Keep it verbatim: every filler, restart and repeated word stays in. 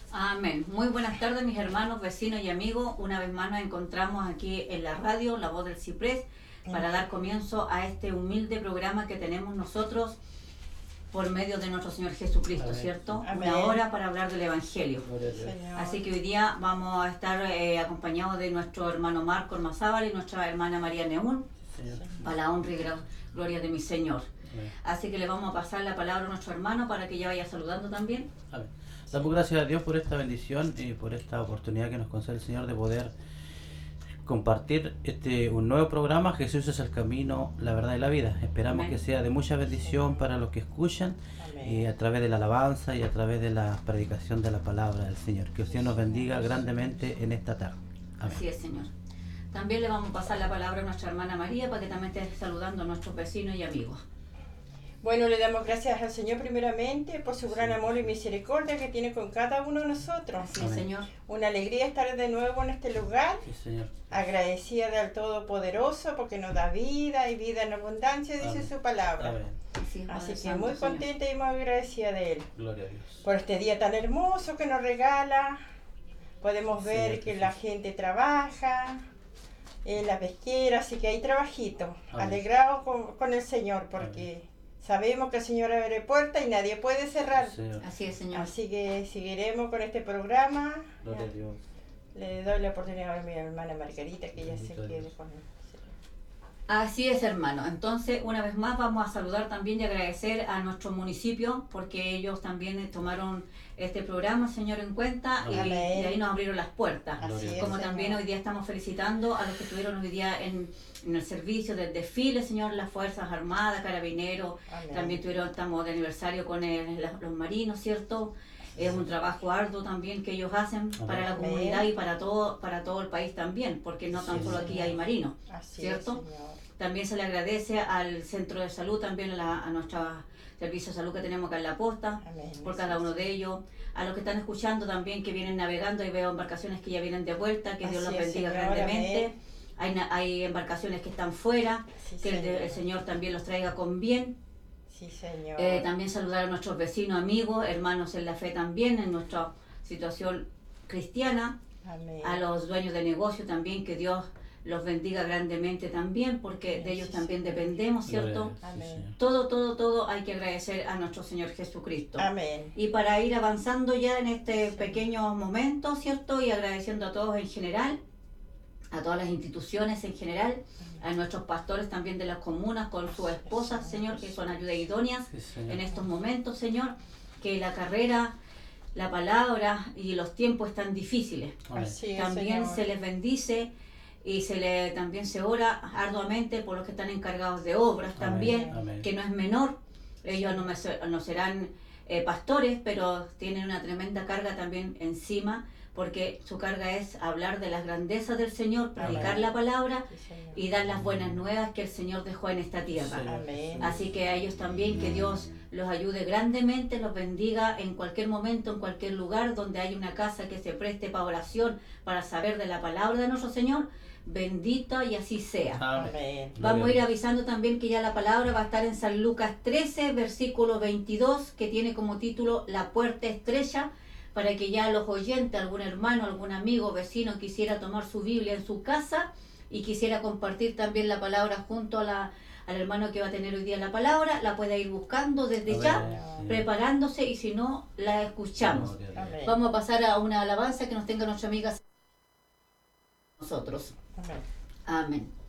Amén. Muy buenas tardes, mis hermanos, vecinos y amigos. Una vez más nos encontramos aquí en la radio, La Voz del Ciprés, para dar comienzo a este humilde programa que tenemos nosotros por medio de nuestro Señor Jesucristo, Amén. ¿Cierto? Amén. Una hora para hablar del Evangelio. Así que hoy día vamos a estar eh, acompañados de nuestro hermano Marco Ormazábal y nuestra hermana María Neún, Señor. Para la honra y gloria de mi Señor. Amén. Así que le vamos a pasar la palabra a nuestro hermano para que ya vaya saludando también. Amén. Damos gracias a Dios por esta bendición y por esta oportunidad que nos concede el Señor de poder compartir este un nuevo programa. Jesús es el camino, la verdad y la vida. Esperamos Amén. Que sea de mucha bendición para los que escuchan y a través de la alabanza y a través de la predicación de la palabra del Señor. Que el Señor nos bendiga grandemente en esta tarde. Amén. Así es, Señor. También le vamos a pasar la palabra a nuestra hermana María para que también esté saludando a nuestros vecinos y amigos. Bueno, le damos gracias al Señor primeramente por su gran amor y misericordia que tiene con cada uno de nosotros. Sí, Señor. Una alegría estar de nuevo en este lugar. Sí, Señor. Agradecida del Todopoderoso porque nos da vida y vida en abundancia, dice Amén. Su palabra. Amén. Sí, Así que Santo, muy contenta Señor. Y muy agradecida de Él. Gloria a Dios. Por este día tan hermoso que nos regala. Podemos ver sí, que sí. La gente trabaja en la pesquera, así que hay trabajito. Amén. Alegrado con, con el Señor porque... Amén. Sabemos que el Señor abre puertas y nadie puede cerrar. Sí, así es, Señor. Así que seguiremos con este programa. Gloria a Dios. Le doy la oportunidad a mi hermana Margarita que ya se quede con él. Así es, hermano. Entonces, una vez más vamos a saludar también y agradecer a nuestro municipio porque ellos también tomaron este programa, Señor, en cuenta y, y ahí nos abrieron las puertas. Así es, Como Señor. También hoy día estamos felicitando a los que estuvieron hoy día en, en el servicio del desfile, Señor, las Fuerzas Armadas, Carabineros. Amén. También tuvieron, estamos de aniversario con el, los marinos, ¿cierto? Es un trabajo arduo también que ellos hacen Amén. Para la comunidad y para todo para todo el país también, porque no tan sí, solo aquí Señor. Hay marinos, Así ¿cierto? Es, también se le agradece al centro de salud, también a, la, a nuestro servicio de salud que tenemos acá en La Posta, Amén. Por cada uno de ellos. A los que están escuchando también, que vienen navegando, y veo embarcaciones que ya vienen de vuelta, que Así Dios los bendiga Señor, grandemente. Hay, hay embarcaciones que están fuera, sí, que el, el Señor también los traiga con bien. Sí, Señor. Eh, también saludar a nuestros vecinos, amigos, hermanos en la fe también, en nuestra situación cristiana. Amén. A los dueños de negocio también, que Dios los bendiga grandemente también, porque Amén. De ellos sí, también sí. Dependemos, ¿cierto? Amén. Todo, todo, todo hay que agradecer a nuestro Señor Jesucristo. Amén. Y para ir avanzando ya en este pequeño momento, ¿cierto? Y agradeciendo a todos en general, a todas las instituciones en general, a nuestros pastores también de las comunas con sus esposas, Señor, que son ayuda idóneas sí, en estos momentos, Señor, que la carrera, la palabra y los tiempos están difíciles. Así es, también Señor. Se les bendice y se le también se ora arduamente por los que están encargados de obras Amén. También, Amén. Que no es menor. Ellos no, me, no serán eh, pastores, pero tienen una tremenda carga también encima, porque su carga es hablar de las grandezas del Señor, predicar Amén. La palabra sí, y dar las buenas nuevas que el Señor dejó en esta tierra. Amén. Así que a ellos también, que Dios los ayude grandemente, los bendiga en cualquier momento, en cualquier lugar donde haya una casa que se preste para oración, para saber de la palabra de nuestro Señor. Bendita y así sea. Amén. Vamos a ir avisando también que ya la palabra va a estar en San Lucas trece, versículo veintidós, que tiene como título La puerta estrecha, para que ya los oyentes, algún hermano, algún amigo, vecino quisiera tomar su Biblia en su casa y quisiera compartir también la palabra junto a la, al hermano que va a tener hoy día la palabra, la puede ir buscando desde Amén. Ya, sí. Preparándose, y si no, la escuchamos. Amén. Vamos a pasar a una alabanza que nos tenga nuestra amiga nosotros. Amén. Amén.